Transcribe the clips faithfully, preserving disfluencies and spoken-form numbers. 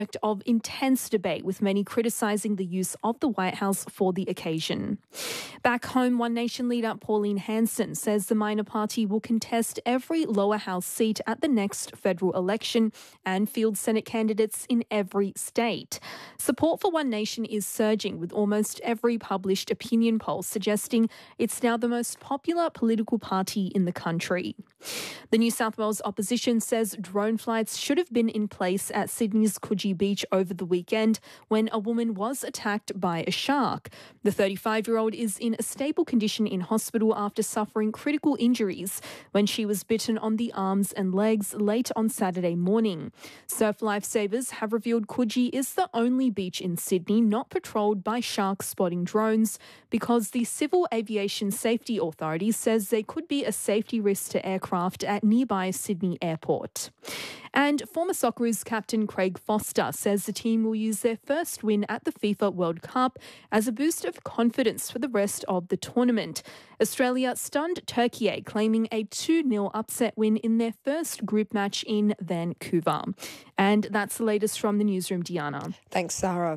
of intense debate, with many criticising the use of the White House for the occasion. Back home, One Nation leader Pauline Hanson says the minor party will contest every lower house seat at the next federal election and field Senate candidates in every state. Support for One Nation is surging, with almost every published opinion poll suggesting it's now the most popular political party in the country. The New South Wales opposition says drone flights should have been in place at Sydney's Coogee Beach over the weekend when a woman was attacked by a shark. The thirty-five-year-old is in a stable condition in hospital after suffering critical injuries when she was bitten on the arms and legs late on Saturday morning. Surf lifesavers have revealed Coogee is the only beach in Sydney not patrolled by shark spotting drones because the Civil Aviation Safety Authority says there could be a safety risk to aircraft at nearby Sydney Airport. And former Socceroos captain Craig Foster says the team will use their first win at the FIFA World Cup as a boost of confidence for the rest of the tournament. Australia stunned Turkey, claiming a two nil upset win in their first group match in Vancouver. And that's the latest from the newsroom, Diana. Thanks, Sarah.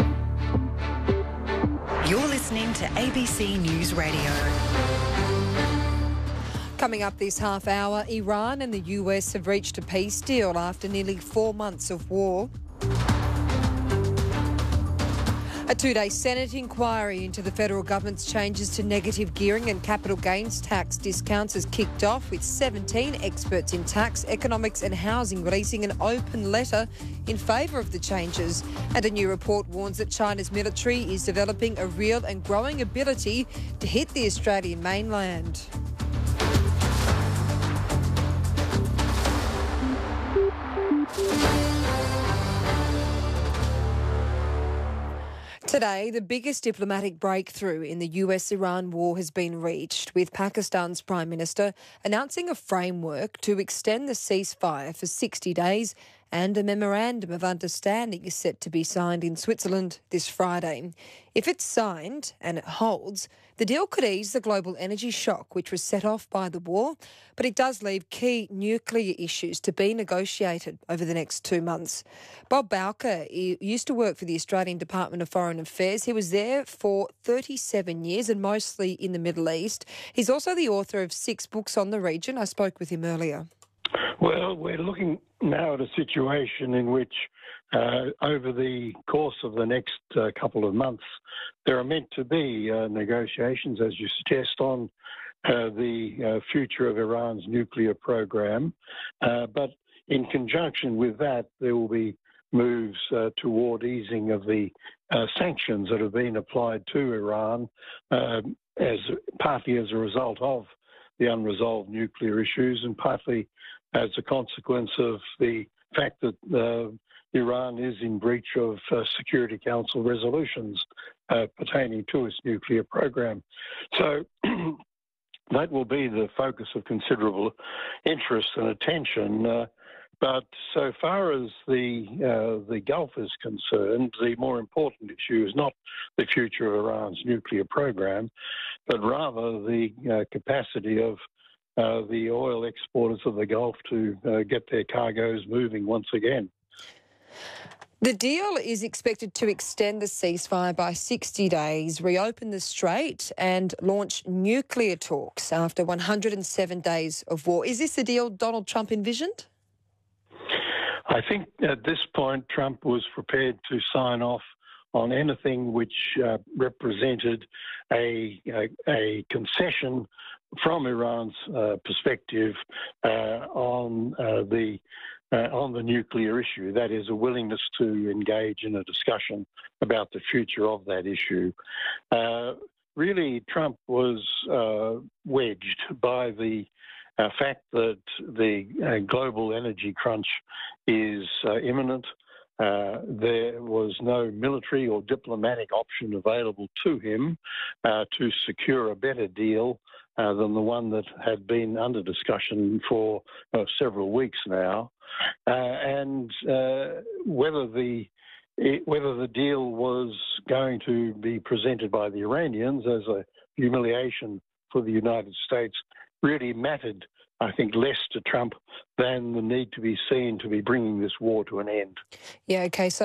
You're listening to A B C News Radio. Coming up this half hour, Iran and the U S have reached a peace deal after nearly four months of war. A two-day Senate inquiry into the federal government's changes to negative gearing and capital gains tax discounts has kicked off, with seventeen experts in tax, economics and housing releasing an open letter in favour of the changes. And a new report warns that China's military is developing a real and growing ability to hit the Australian mainland. Today, the biggest diplomatic breakthrough in the U S Iran war has been reached, with Pakistan's Prime Minister announcing a framework to extend the ceasefire for sixty days, and a memorandum of understanding is set to be signed in Switzerland this Friday. If it's signed and it holds, the deal could ease the global energy shock which was set off by the war, but it does leave key nuclear issues to be negotiated over the next two months. Bob Bowker used to work for the Australian Department of Foreign Affairs. He was there for thirty-seven years and mostly in the Middle East. He's also the author of six books on the region. I spoke with him earlier. Well, we're looking now at a situation in which uh, over the course of the next uh, couple of months, there are meant to be uh, negotiations, as you suggest, on uh, the uh, future of Iran's nuclear program. Uh, but in conjunction with that, there will be moves uh, toward easing of the uh, sanctions that have been applied to Iran, uh, as partly as a result of the unresolved nuclear issues and partly as a consequence of the fact that uh, Iran is in breach of uh, Security Council resolutions uh, pertaining to its nuclear program. So that will be the focus of considerable interest and attention. Uh, but so far as the uh, the Gulf is concerned, the more important issue is not the future of Iran's nuclear program, but rather the uh, capacity of Uh, the oil exporters of the Gulf to uh, get their cargoes moving once again. The deal is expected to extend the ceasefire by sixty days, reopen the strait and launch nuclear talks after one hundred seven days of war. Is this the deal Donald Trump envisioned? I think at this point Trump was prepared to sign off on anything which uh, represented a, a, a concession from Iran's uh, perspective uh, on uh, the uh, on the nuclear issue. That is, a willingness to engage in a discussion about the future of that issue. Uh, really, Trump was uh, wedged by the uh, fact that the uh, global energy crunch is uh, imminent. Uh, there was no military or diplomatic option available to him uh, to secure a better deal uh, than the one that had been under discussion for uh, several weeks now. Uh, and uh, whether the it, whether the deal was going to be presented by the Iranians as a humiliation for the United States really mattered I think, less to Trump than the need to be seen to be bringing this war to an end. Yeah, okay. So